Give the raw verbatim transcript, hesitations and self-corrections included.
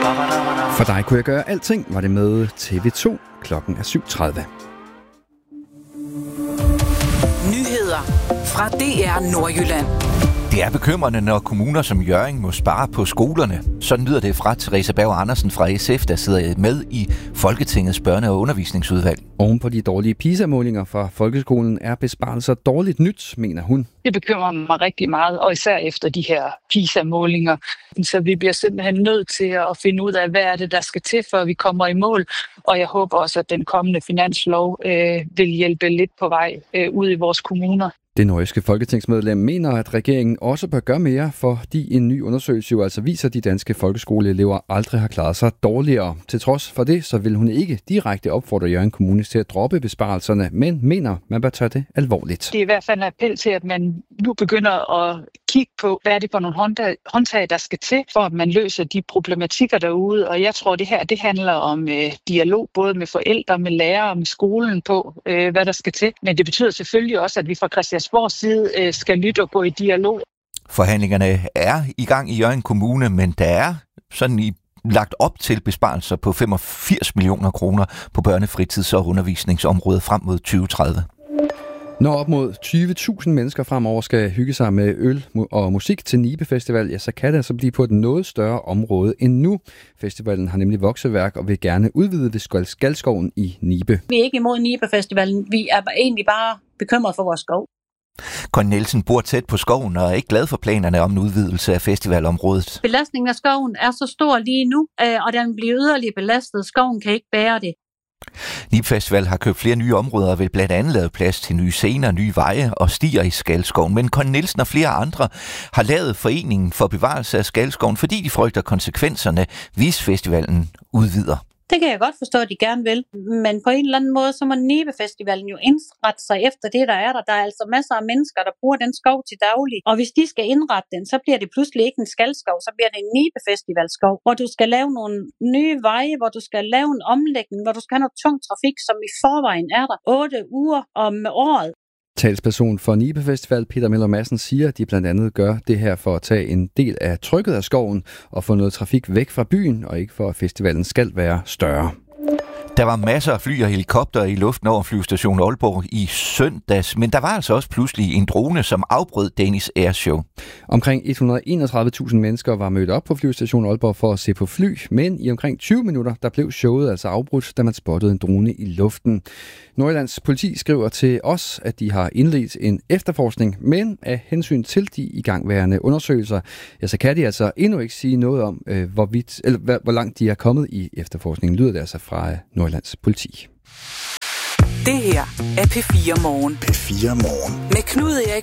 For dig kunne jeg gøre alting, var det med T V to. Klokken er syv tredive. Nyheder fra D R Nordjylland. Det er bekymrende, når kommuner som Hjørring må spare på skolerne. Sådan lyder det fra Theresa Berg Andersen fra S F, der sidder med i Folketingets børne- og undervisningsudvalg. Oven på de dårlige PISA-målinger fra folkeskolen er besparelser dårligt nyt, mener hun. Det bekymrer mig rigtig meget, og især efter de her PISA-målinger. Så vi bliver simpelthen nødt til at finde ud af, hvad er det, der skal til, før vi kommer i mål. Og jeg håber også, at den kommende finanslov øh, vil hjælpe lidt på vej øh, ud i vores kommuner. Det nordjyske folketingsmedlem mener, at regeringen også bør gøre mere, fordi en ny undersøgelse jo altså viser, at de danske folkeskoleelever aldrig har klaret sig dårligere. Til trods for det, så vil hun ikke direkte opfordre Hjørring Kommune til at droppe besparelserne, men mener, man bør tage det alvorligt. Det er i hvert fald en appel til, at man nu begynder at kigge på, hvad er det for nogle håndtag, der skal til, for at man løser de problematikker derude. Og jeg tror, det her det handler om øh, dialog, både med forældre, med lærere og med skolen på, øh, hvad der skal til. Men det betyder selvfølgelig også, at vi fra Christiansborgs side øh, skal lytte og gå i dialog. Forhandlingerne er i gang i Hjørring Kommune, men der er sådan i lagt op til besparelser på femogfirs millioner kroner på børnefritids- og undervisningsområdet frem mod tyve tredive. Når op mod tyve tusind mennesker fremover skal hygge sig med øl og musik til Nibe Festival, ja, så kan det altså blive på et noget større område end nu. Festivalen har nemlig vokseværk og vil gerne udvide ved Skalskoven i Nibe. Vi er ikke imod Nibe Festivalen. Vi er egentlig bare bekymret for vores skov. Conny Nielsen bor tæt på skoven og er ikke glad for planerne om en udvidelse af festivalområdet. Belastningen af skoven er så stor lige nu, og den bliver yderligere belastet. Skoven kan ikke bære det. Nibe Festival har købt flere nye områder og vil blandt andet lave plads til nye scener, nye veje og stier i Skalskoven. Men Conny Nielsen og flere andre har lavet Foreningen for Bevarelse af Skalskoven, fordi de frygter konsekvenserne, hvis festivalen udvider. Det kan jeg godt forstå, at de gerne vil, men på en eller anden måde, så må Nibe Festivalen jo indrette sig efter det, der er der. Der er altså masser af mennesker, der bruger den skov til daglig, og hvis de skal indrette den, så bliver det pludselig ikke en skalskov, så bliver det en Nibe Festivalskov, hvor du skal lave nogle nye veje, hvor du skal lave en omlægning, hvor du skal have noget tung trafik, som i forvejen er der otte uger om året. Talsperson for Nibe Festival, Peter Møller Madsen, siger, at de blandt andet gør det her for at tage en del af trykket af skoven og få noget trafik væk fra byen, og ikke for at festivalen skal være større. Der var masser af fly og helikopter i luften over flyvestationen Aalborg i søndags, men der var altså også pludselig en drone, som afbrød Danish Air Show. Omkring et hundrede og enogtredive tusind mennesker var mødt op på flyvestationen Aalborg for at se på fly, men i omkring tyve minutter, der blev showet altså afbrudt, da man spottede en drone i luften. Nordjyllands politi skriver til os, at de har indledt en efterforskning, men af hensyn til de igangværende undersøgelser, ja, så kan de altså endnu ikke sige noget om, øh, hvor, vidt, eller, hvor langt de er kommet i efterforskningen, lyder det altså fra Nordjyllands politi. Det her er P fire Morgen. P fire Morgen. Med Knud Erik